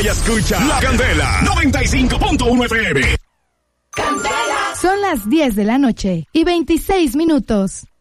y escucha La Candela 95.1 FM. Son las 10 de la noche y 26 minutos.